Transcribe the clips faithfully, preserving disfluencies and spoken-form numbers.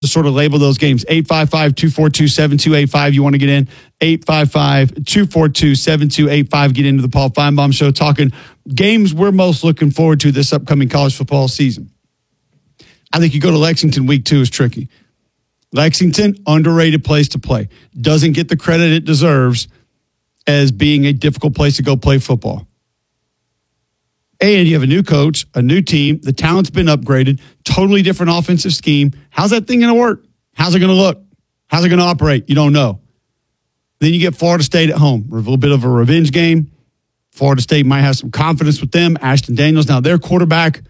to sort of label those games. eight five five, two four two, seven two eight five. You want to get in? eight five five, two four two, seven two eight five. Get into the Paul Feinbaum Show, talking games we're most looking forward to this upcoming college football season. I think you go to Lexington week two is tricky. Lexington, underrated place to play. Doesn't get the credit it deserves as being a difficult place to go play football. And you have a new coach, a new team. The talent's been upgraded. Totally different offensive scheme. How's that thing going to work? How's it going to look? How's it going to operate? You don't know. Then you get Florida State at home. A little bit of a revenge game. Florida State might have some confidence with them. Ashton Daniels, now their quarterback.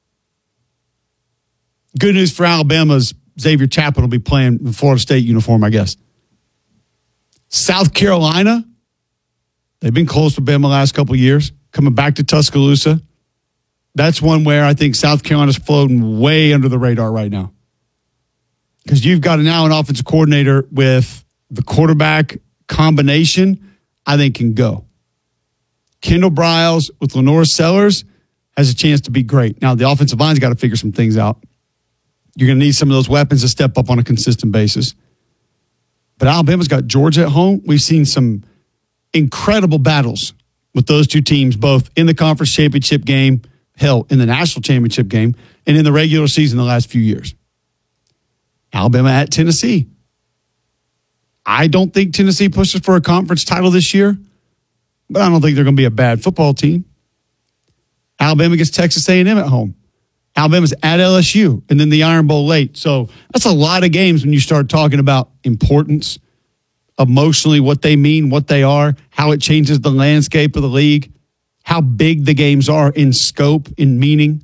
Good news for Alabama's Xavier Chapman will be playing in Florida State uniform, I guess. South Carolina, they've been close with Bama the last couple of years. Coming back to Tuscaloosa. That's one where I think South Carolina's floating way under the radar right now. Because you've got now an offensive coordinator with the quarterback combination, I think can go. Kendall Briles with Lenore Sellers has a chance to be great. Now, the offensive line's got to figure some things out. You're going to need some of those weapons to step up on a consistent basis. But Alabama's got Georgia at home. We've seen some incredible battles with those two teams, both in the conference championship game, hell, in the national championship game, and in the regular season the last few years. Alabama at Tennessee. I don't think Tennessee pushes for a conference title this year, but I don't think they're going to be a bad football team. Alabama gets Texas A and M at home. Alabama's at L S U, and then the Iron Bowl late. So that's a lot of games when you start talking about importance, emotionally, what they mean, what they are, how it changes the landscape of the league, how big the games are in scope, in meaning.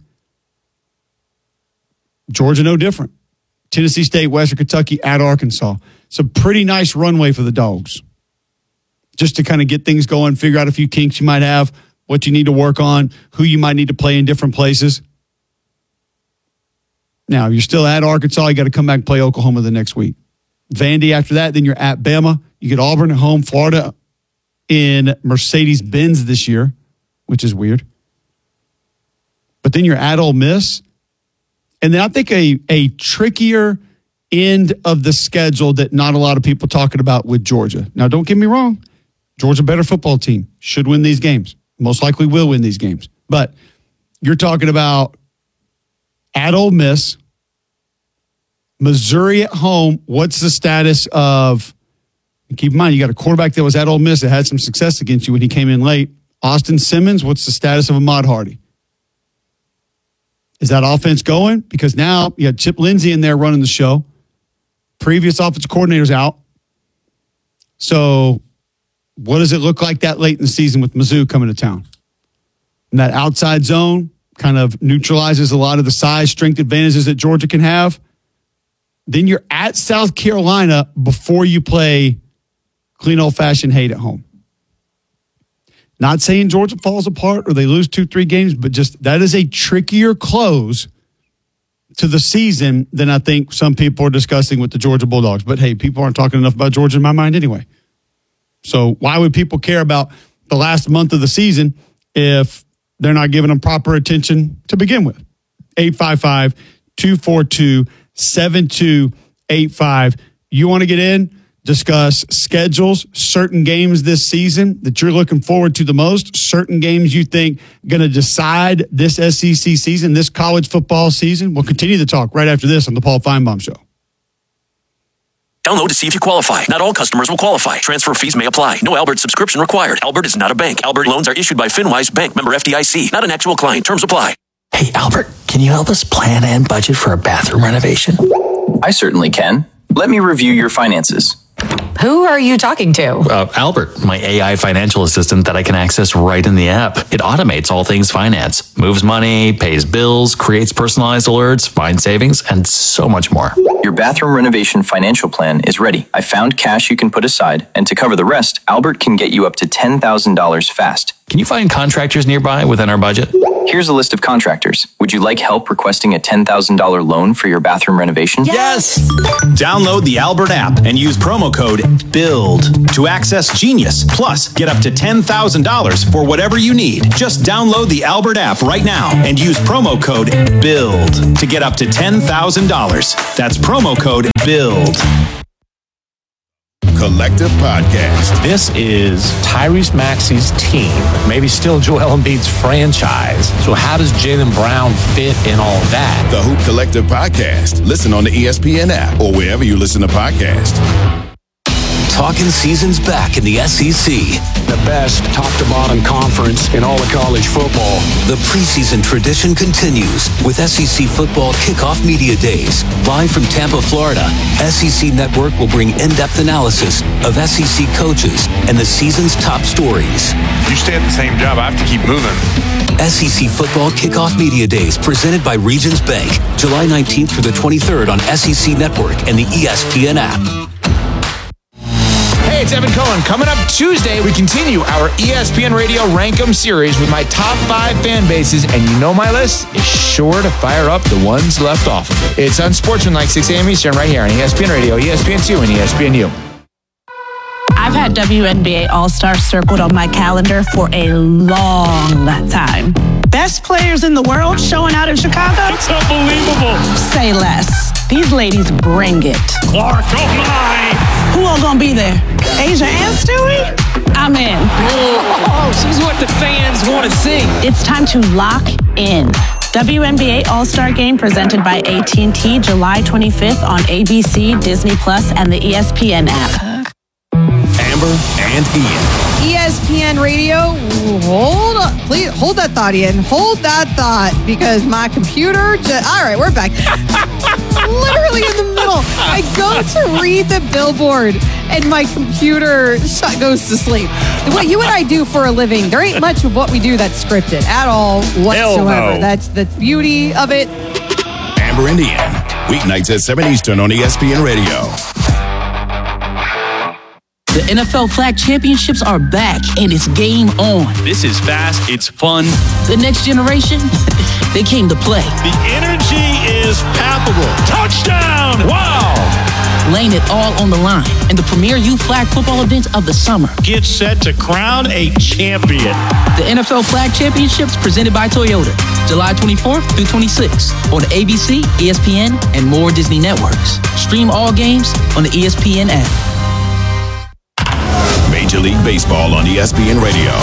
Georgia, no different. Tennessee State, Western Kentucky, at Arkansas. It's a pretty nice runway for the Dogs. Just to kind of get things going, figure out a few kinks you might have, what you need to work on, who you might need to play in different places. Now, if you're still at Arkansas, you got to come back and play Oklahoma the next week. Vandy after that, then you're at Bama. You get Auburn at home, Florida in Mercedes-Benz this year, which is weird. But then you're at Ole Miss. And then I think a, a trickier end of the schedule that not a lot of people talking about with Georgia. Now, don't get me wrong. Georgia, better football team, should win these games. Most likely will win these games. But you're talking about at Ole Miss, Missouri at home. What's the status of, and keep in mind, you got a quarterback that was at Ole Miss that had some success against you when he came in late. Austin Simmons, what's the status of Ahmad Hardy? Is that offense going? Because now you had Chip Lindsey in there running the show. Previous offensive coordinator's out. So what does it look like that late in the season with Mizzou coming to town? And that outside zone kind of neutralizes a lot of the size, strength advantages that Georgia can have. Then you're at South Carolina before you play clean old-fashioned hate at home. Not saying Georgia falls apart or they lose two, three games, but just that is a trickier close to the season than I think some people are discussing with the Georgia Bulldogs. But, hey, people aren't talking enough about Georgia in my mind anyway. So why would people care about the last month of the season if they're not giving them proper attention to begin with? eight five five, two four two, seven two eight five. You want to get in? Discuss schedules, certain games this season that you're looking forward to the most, certain games you think going to decide this S E C season, this college football season. We'll continue the talk right after this on the Paul Feinbaum Show. Download to see if you qualify. Not all customers will qualify. Transfer fees may apply. No Albert subscription required. Albert is not a bank. Albert loans are issued by FinWise Bank, member F D I C. Not an actual client. Terms apply. Hey, Albert, can you help us plan and budget for a bathroom renovation? I certainly can. Let me review your finances. Who are you talking to? Uh, Albert, my A I financial assistant that I can access right in the app. It automates all things finance, moves money, pays bills, creates personalized alerts, finds savings, and so much more. Your bathroom renovation financial plan is ready. I found cash you can put aside, and to cover the rest, Albert can get you up to ten thousand dollars fast. Can you find contractors nearby within our budget? Here's a list of contractors. Would you like help requesting a ten thousand dollars loan for your bathroom renovation? Yes! Download the Albert app and use promo code BUILD to access Genius. Plus, get up to ten thousand dollars for whatever you need. Just download the Albert app right now and use promo code BUILD to get up to ten thousand dollars. That's promo code BUILD. Collective Podcast. This is Tyrese Maxey's team, maybe still Joel Embiid's franchise. So how does Jaylen Brown fit in all that? The Hoop Collective Podcast. Listen on the E S P N app or wherever you listen to podcasts. Talking season's back in the S E C. The best top-to-bottom conference in all of college football. The preseason tradition continues with S E C Football Kickoff Media Days. Live from Tampa, Florida, S E C Network will bring in-depth analysis of S E C coaches and the season's top stories. You stay at the same job, I have to keep moving. S E C Football Kickoff Media Days presented by Regions Bank. July nineteenth through the twenty-third on S E C Network and the E S P N app. Hey, it's Evan Cohen. Coming up Tuesday, we continue our E S P N Radio Rankum series with my top five fan bases, and you know my list is sure to fire up the ones left off of it. It's Unsportsmanlike, six a.m. Eastern, right here on E S P N Radio, E S P N two, and E S P N U. I've had W N B A All-Star circled on my calendar for a long time. Best players in the world showing out in Chicago? It's unbelievable. Say less. These ladies bring it. Clark, oh my! Who all gonna be there? Asia and Stewie? I'm in. Oh, she's what the fans want to see. It's time to lock in. W N B A All-Star Game presented by A T and T, July twenty-fifth on A B C, Disney Plus, and the E S P N app. Amber and Ian. E S P N Radio, hold up, please hold that thought, Ian. Hold that thought, because my computer just, all right, we're back. Literally in the middle. I go to read the billboard and my computer shut, goes to sleep. What you and I do for a living, there ain't much of what we do that's scripted at all whatsoever. No. That's the beauty of it. Amber and Ian. Weeknights at seven Eastern on E S P N Radio. The N F L Flag Championships are back, and it's game on. This is fast. It's fun. The next generation, they came to play. The energy is palpable. Touchdown! Wow! Laying it all on the line in the premier youth flag football event of the summer. Get set to crown a champion. The N F L Flag Championships presented by Toyota. July twenty-fourth through twenty-sixth on A B C, E S P N, and more Disney networks. Stream all games on the E S P N app. Major League Baseball on E S P N Radio.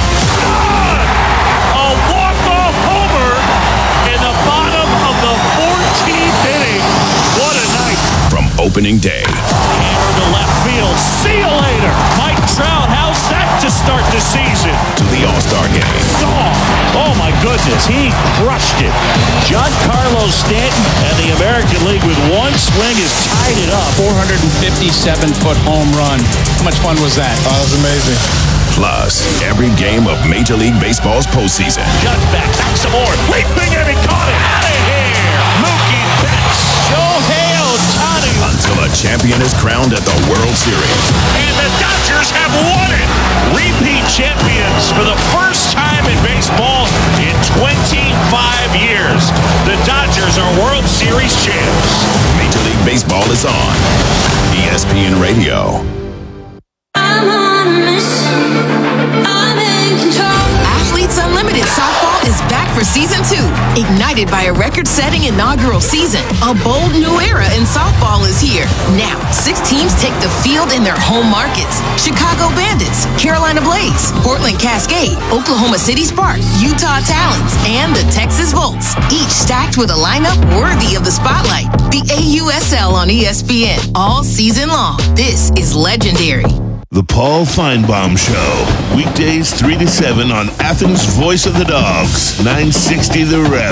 A walk-off homer in the bottom of the fourteenth inning. What a night. From opening day. Hammer to left field. See you later. Mike Trout, how's that to start the season? To the All-Star Game. Oh, oh my goodness, he crushed it. Giancarlo Stanton and the American League with one swing has tied it up. four hundred fifty-seven foot home run. How much fun was that? Oh, that was amazing. Plus, every game of Major League Baseball's postseason. Cut back, back some more. Leaping and he caught it. Out of here. Mookie Betts. Shohei Ohtani. Until a champion is crowned at the World Series. And the Dodgers have won it. Repeat champions for the first time in baseball in twenty-five years. The Dodgers are World Series champs. Major League Baseball is on E S P N Radio. I'm on a mission. I'm in control. Athletes Unlimited Softball is back for season two. Ignited by a record-setting inaugural season, a bold new era in softball is here. Now, six teams take the field in their home markets. Chicago Bandits, Carolina Blaze, Portland Cascade, Oklahoma City Sparks, Utah Talons, and the Texas Volts. Each stacked with a lineup worthy of the spotlight. The A U S L on E S P N all season long. This is legendary. The Paul Feinbaum Show. Weekdays three to seven on Athens' Voice of the Dogs. nine sixty The Rep.